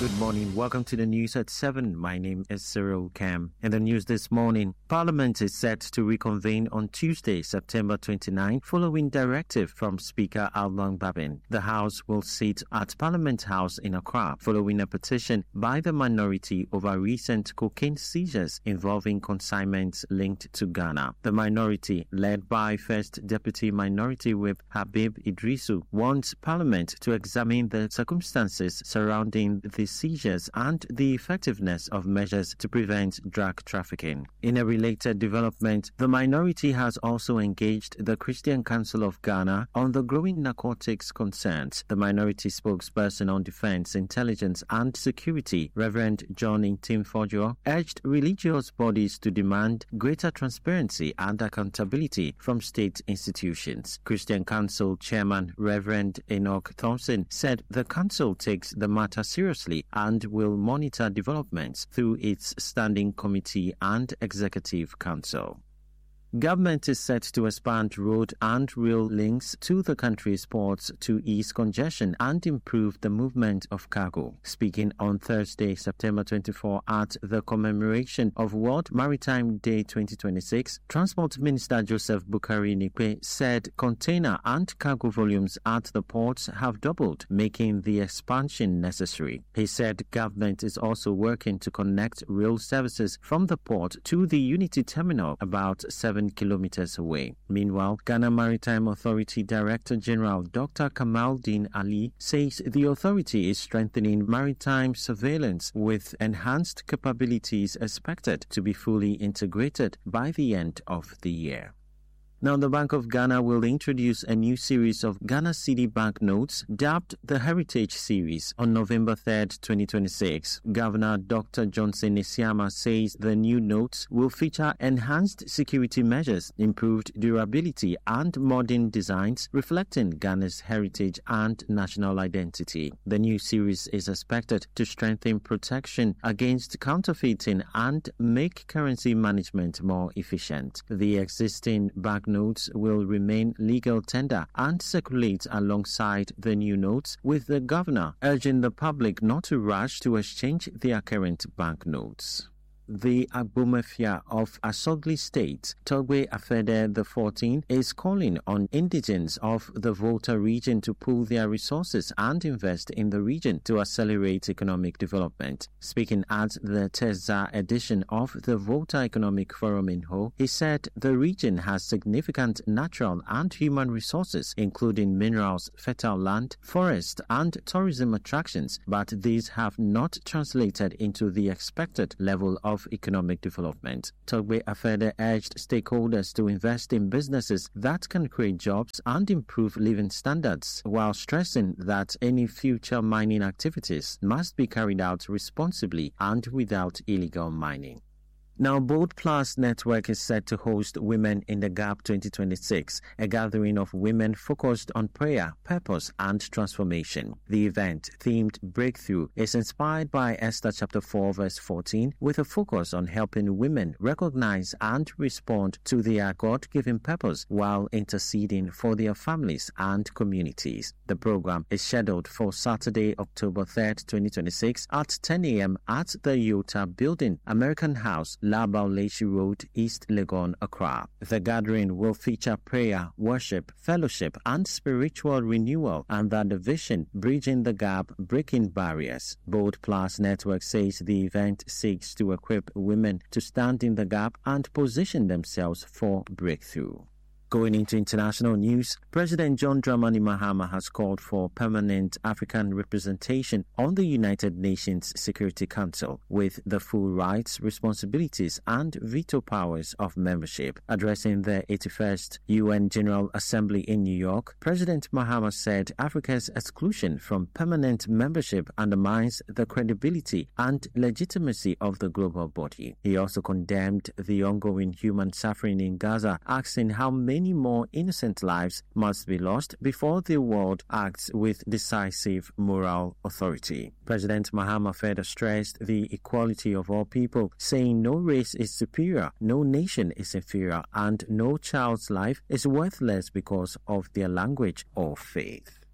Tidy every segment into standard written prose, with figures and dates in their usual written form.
Good morning. Welcome to the news at 7. My name is Cyril Cam. In the news this morning, Parliament is set to reconvene on Tuesday, September 29, following directive from Speaker Alban Babin. The House will sit at Parliament House in Accra, following a petition by the minority over recent cocaine seizures involving consignments linked to Ghana. The minority, led by First Deputy Minority Whip Habib Idrisu, wants Parliament to examine the circumstances surrounding the seizures and the effectiveness of measures to prevent drug trafficking. In a related development, the minority has also engaged the Christian Council of Ghana on the growing narcotics concerns. The minority spokesperson on Defense, Intelligence and Security, Reverend John Intim-Fojo, urged religious bodies to demand greater transparency and accountability from state institutions. Christian Council Chairman Reverend Enoch Thompson said the council takes the matter seriously and will monitor developments through its standing committee and executive council. Government is set to expand road and rail links to the country's ports to ease congestion and improve the movement of cargo. Speaking on Thursday, September 24, at the commemoration of World Maritime Day 2026, Transport Minister Joseph Bukari Nikwe said container and cargo volumes at the ports have doubled, making the expansion necessary. He said government is also working to connect rail services from the port to the Unity Terminal about 7 kilometers away. Meanwhile, Ghana Maritime Authority Director General Dr. Kamaldeen Ali says the authority is strengthening maritime surveillance with enhanced capabilities expected to be fully integrated by the end of the year. Now, the Bank of Ghana will introduce a new series of Ghana Cedi banknotes dubbed the Heritage Series on November 3, 2026. Governor Dr. Johnson Isiama says the new notes will feature enhanced security measures, improved durability, and modern designs reflecting Ghana's heritage and national identity. The new series is expected to strengthen protection against counterfeiting and make currency management more efficient. The existing banknotes will remain legal tender and circulate alongside the new notes, with the governor urging the public not to rush to exchange their current banknotes. The Agbomefia of Asogli State, Togbe Afede XIV, is calling on indigents of the Volta region to pool their resources and invest in the region to accelerate economic development. Speaking at the Teza edition of the Volta Economic Forum in Ho, he said the region has significant natural and human resources, including minerals, fertile land, forest, and tourism attractions, but these have not translated into the expected level of economic development. Togbe Afede urged stakeholders to invest in businesses that can create jobs and improve living standards, while stressing that any future mining activities must be carried out responsibly and without illegal mining. Now, Bold Plus Network is set to host Women in the Gap 2026, a gathering of women focused on prayer, purpose, and transformation. The event, themed Breakthrough, is inspired by Esther chapter 4, verse 14, with a focus on helping women recognize and respond to their God-given purpose while interceding for their families and communities. The program is scheduled for Saturday, October 3, 2026 at 10 a.m. at the Yota Building, American House, Labao Leishi Road, East Legon, Accra. The gathering will feature prayer, worship, fellowship, and spiritual renewal under the vision Bridging the Gap, Breaking Barriers. Bold Plus Network says the event seeks to equip women to stand in the gap and position themselves for breakthrough. Going into international news, President John Dramani Mahama has called for permanent African representation on the United Nations Security Council, with the full rights, responsibilities, and veto powers of membership. Addressing the 81st UN General Assembly in New York, President Mahama said Africa's exclusion from permanent membership undermines the credibility and legitimacy of the global body. He also condemned the ongoing human suffering in Gaza, asking how many more innocent lives must be lost before the world acts with decisive moral authority. President Mahama further stressed the equality of all people, saying no race is superior, no nation is inferior, and no child's life is worthless because of their language or faith.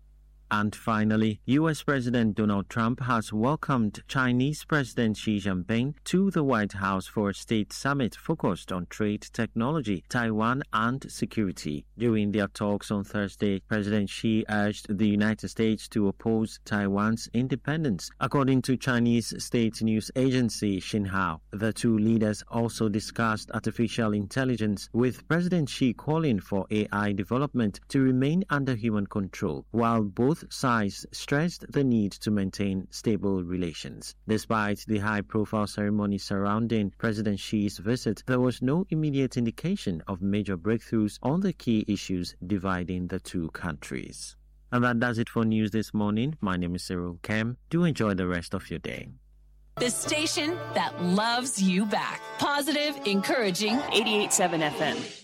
And finally, U.S. President Donald Trump has welcomed Chinese President Xi Jinping to the White House for a state summit focused on trade, technology, Taiwan, and security. During their talks on Thursday, President Xi urged the United States to oppose Taiwan's independence. According to Chinese state news agency Xinhua, the two leaders also discussed artificial intelligence, with President Xi calling for AI development to remain under human control, while both sides stressed the need to maintain stable relations. Despite the high-profile ceremony surrounding President Xi's visit, there was no immediate indication of major breakthroughs on the key issues dividing the two countries. And that does it for news this morning. My name is Cyril Kem. Do enjoy the rest of your day. The station that loves you back. Positive, encouraging 88.7 FM.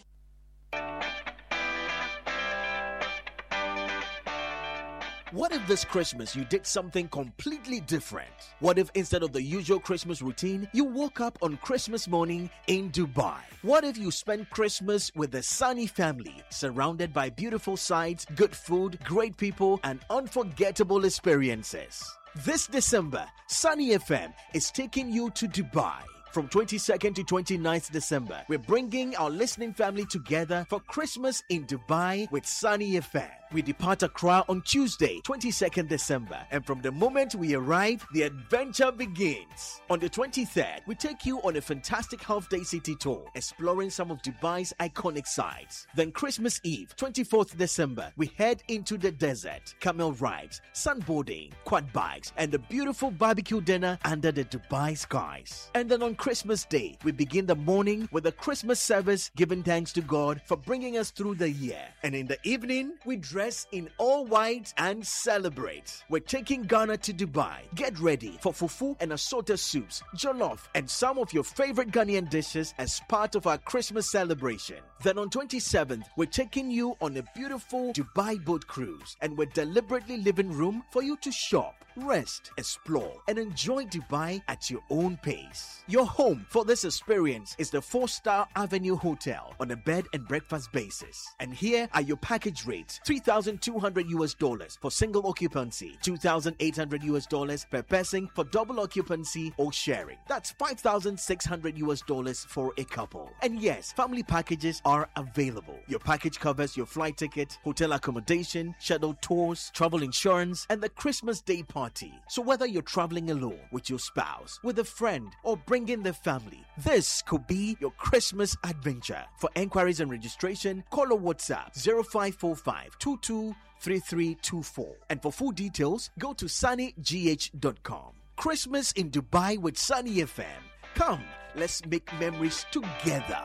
What if this Christmas you did something completely different? What if instead of the usual Christmas routine, you woke up on Christmas morning in Dubai? What if you spent Christmas with the Sunny family, surrounded by beautiful sights, good food, great people, and unforgettable experiences? This December, Sunny FM is taking you to Dubai. From 22nd to 29th December, we're bringing our listening family together for Christmas in Dubai with Sunny FM. We depart Accra on Tuesday, 22nd December, and from the moment we arrive, the adventure begins. On the 23rd, we take you on a fantastic half-day city tour, exploring some of Dubai's iconic sites. Then Christmas Eve, 24th December, we head into the desert, camel rides, sunboarding, quad bikes, and a beautiful barbecue dinner under the Dubai skies. And then on Christmas Day, we begin the morning with a Christmas service giving thanks to God for bringing us through the year. And in the evening, we dress in all white and celebrate. We're taking Ghana to Dubai. Get ready for fufu and assorted soups, jollof, and some of your favorite Ghanaian dishes as part of our Christmas celebration. Then on 27th, we're taking you on a beautiful Dubai boat cruise, and we're deliberately leaving room for you to shop, rest, explore, and enjoy Dubai at your own pace. Your home for this experience is the 4-star Avenue Hotel on a bed and breakfast basis. And here are your package rates: $3,200 for single occupancy, $2,800 per person for double occupancy or sharing. That's $5,600 for a couple. And yes, family packages are available. Your package covers your flight ticket, hotel accommodation, scheduled tours, travel insurance, and the Christmas Day party. So whether you're traveling alone, with your spouse, with a friend, or bringing the family, this could be your Christmas adventure. For enquiries and registration, call or WhatsApp 0545 223324. And for full details, go to sunnygh.com. Christmas in Dubai with Sunny FM. Come, let's make memories together.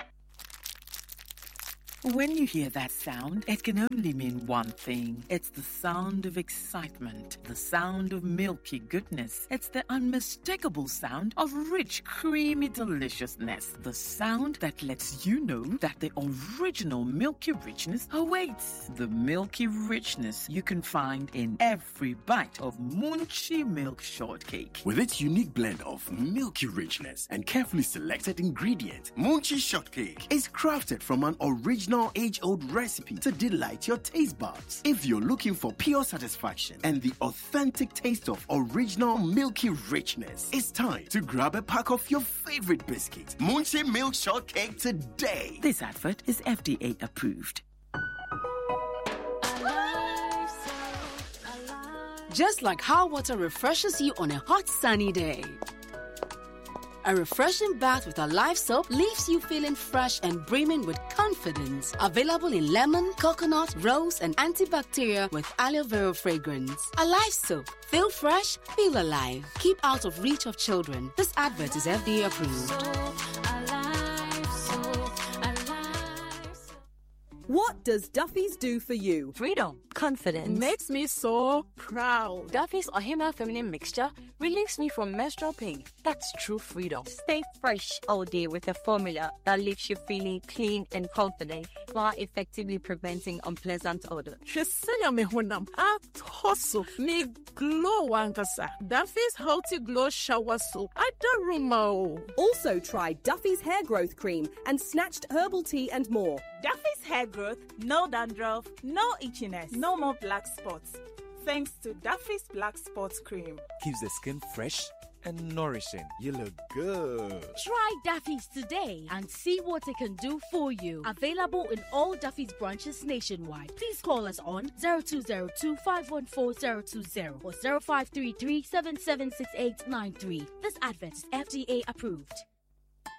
When you hear that sound, it can only mean one thing. It's the sound of excitement, the sound of milky goodness. It's the unmistakable sound of rich, creamy deliciousness. The sound that lets you know that the original milky richness awaits. The milky richness you can find in every bite of Munchie Milk Shortcake. With its unique blend of milky richness and carefully selected ingredients, Munchie Shortcake is crafted from an original age-old recipe to delight your taste buds. If you're looking for pure satisfaction and the authentic taste of original milky richness, it's time to grab a pack of your favorite biscuit, Munchie Milk Shortcake, today. This advert is FDA approved. Just like how water refreshes you on a hot sunny day. A refreshing bath with Alive soap leaves you feeling fresh and brimming with confidence. Available in lemon, coconut, rose, and antibacterial with aloe vera fragrance. Alive soap. Feel fresh, feel alive. Keep out of reach of children. This advert is FDA approved. What does Duffy's do for you? Freedom. Confidence. Makes me so proud. Duffy's Ohima Feminine Mixture relieves me from menstrual pain. That's true freedom. Stay fresh all day with a formula that leaves you feeling clean and confident while effectively preventing unpleasant odor. Me glow wankasa. Duffy's Healthy Glow Shower Soap. I don't remember. Also try Duffy's Hair Growth Cream and Snatched Herbal Tea and more. Duffy's Hair Growth, no dandruff, no itchiness, no more black spots. Thanks to Duffy's Black Sports Cream. Keeps the skin fresh and nourishing. You look good. Try Duffy's today and see what it can do for you. Available in all Duffy's branches nationwide. Please call us on 0202-514-020 or 0533-776893. This advert is FDA approved.